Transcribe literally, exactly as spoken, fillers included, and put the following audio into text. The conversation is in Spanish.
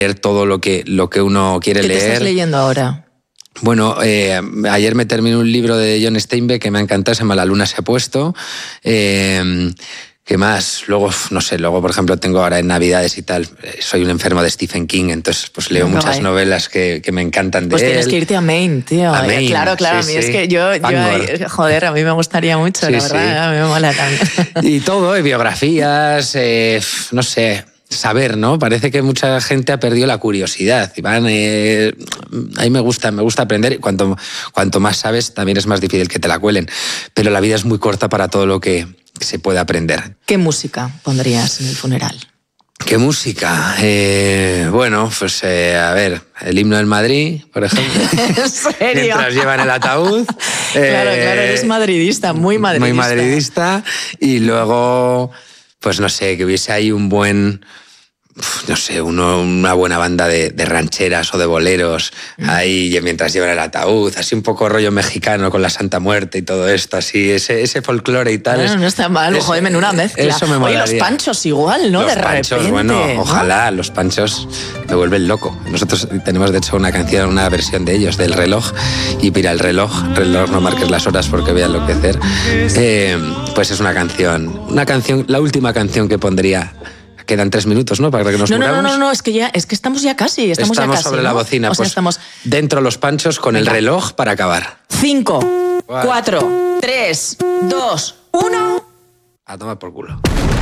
leer todo lo que, lo que uno quiere ¿Qué leer. te estás leyendo ahora? Bueno, eh, ayer me terminé un libro de John Steinbeck que me ha encantado, se llama La luna se ha puesto. Eh, ¿Qué más? Luego, no sé, luego, por ejemplo, tengo ahora en Navidades y tal, soy un enfermo de Stephen King, entonces pues leo Qué muchas guay. novelas que, que me encantan de Pues él. tienes que irte a Maine, tío. A Maine, Claro, claro, sí, a mí sí. es que yo, yo Bangor. joder, a mí me gustaría mucho, Sí, la sí. verdad, a mí me mola también. Y todo, eh, biografías, eh, no sé, saber, ¿no? Parece que mucha gente ha perdido la curiosidad. Y van, eh, a mí me gusta, me gusta aprender. Cuanto, cuanto más sabes, también es más difícil que te la cuelen. Pero la vida es muy corta para todo lo que se puede aprender. ¿Qué música pondrías en el funeral? ¿Qué música? Eh, bueno, pues eh, a ver, el himno del Madrid, por ejemplo. ¿En serio? Mientras llevan el ataúd. Claro, eh, claro, eres madridista, muy madridista. Muy madridista. Y luego, pues no sé, que hubiese ahí un buen... no sé, uno, una buena banda de, de rancheras o de boleros mm. ahí mientras llevan el ataúd, así un poco rollo mexicano con la Santa Muerte y todo esto, así, ese, ese folclore y tal. Bueno, es, no está mal, es, joder, menuda mezcla. Eso me molaría. Oye, los panchos igual, ¿no? Los de panchos, repente, bueno, ¿no? ojalá, los panchos me vuelven loco. Nosotros tenemos de hecho una canción, una versión de ellos, del reloj, y mira, el reloj, reloj, no marques las horas porque voy a enloquecer, eh, pues es una canción, una canción, la última canción que pondría. Quedan tres minutos, ¿no? Para que nos no, muramos. No, no, no, es que ya, es que estamos ya casi. Estamos, estamos ya casi, sobre ¿no? la bocina. O sea, pues estamos... dentro los panchos con Venga. El reloj para acabar. Cinco, wow. cuatro, tres, dos, uno. A tomar por culo.